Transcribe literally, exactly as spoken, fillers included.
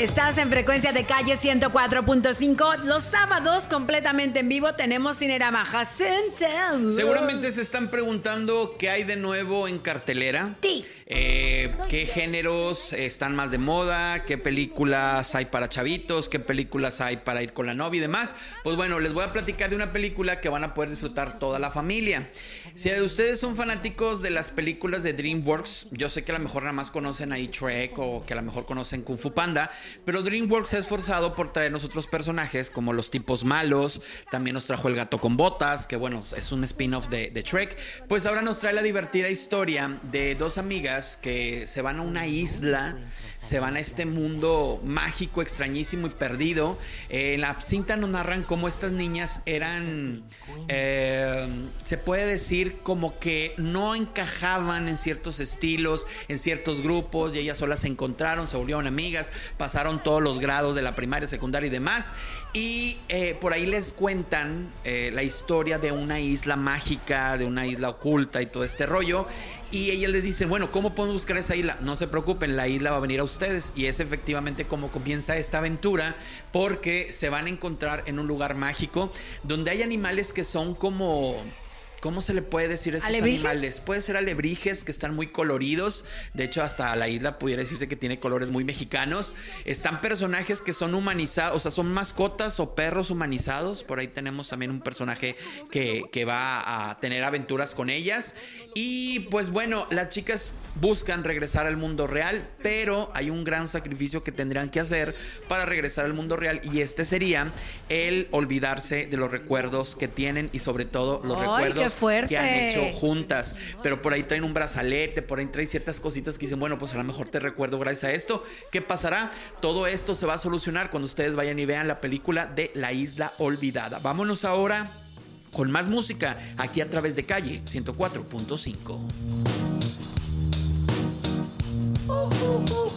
Estás en Frecuencia de Calle ciento cuatro punto cinco. Los sábados completamente en vivo tenemos Cinerama Jacinta. Seguramente se están preguntando qué hay de nuevo en cartelera. Sí. Eh, qué géneros están más de moda, qué películas hay para chavitos, qué películas hay para ir con la novia y demás. Pues bueno, les voy a platicar de una película que van a poder disfrutar toda la familia. Si ustedes son fanáticos de las películas de DreamWorks, yo sé que a lo mejor nada más conocen ahí Shrek o que a lo mejor conocen Kung Fu Panda, pero DreamWorks se ha esforzado por traernos otros personajes como los tipos malos. También nos trajo El gato con botas, que bueno, es un spin-off de, de Shrek. Pues ahora nos trae la divertida historia de dos amigas que se van a una isla, se van a este mundo mágico, extrañísimo y perdido. Eh, en la cinta nos narran cómo estas niñas eran, eh, se puede decir como que no encajaban en ciertos estilos, en ciertos grupos, y ellas solas se encontraron, se volvieron amigas, pasaron todos los grados de la primaria, secundaria y demás. Y eh, por ahí les cuentan eh, la historia de una isla mágica, de una isla oculta y todo este rollo. Y ellas les dicen, bueno, ¿cómo podemos buscar esa isla? No se preocupen, la isla va a venir a ustedes. Y es efectivamente como comienza esta aventura, porque se van a encontrar en un lugar mágico donde hay animales que son como... ¿Cómo se le puede decir a esos ¿Alebrijes? animales? Puede ser alebrijes que están muy coloridos. De hecho, hasta la isla pudiera decirse que tiene colores muy mexicanos. Están personajes que son humanizados, o sea, son mascotas o perros humanizados. Por ahí tenemos también un personaje que, que va a tener aventuras con ellas. Y pues bueno, las chicas buscan regresar al mundo real, pero hay un gran sacrificio que tendrán que hacer para regresar al mundo real. Y este sería el olvidarse de los recuerdos que tienen y sobre todo los ¡Ay, recuerdos qué fuerte! que han hecho juntas. Pero por ahí traen un brazalete, por ahí traen ciertas cositas que dicen, bueno, pues a lo mejor te recuerdo gracias a esto. ¿Qué pasará? Todo esto se va a solucionar cuando ustedes vayan y vean la película de La Isla Olvidada. Vámonos ahora con más música aquí a través de Calle ciento cuatro punto cinco. Uh, uh, uh.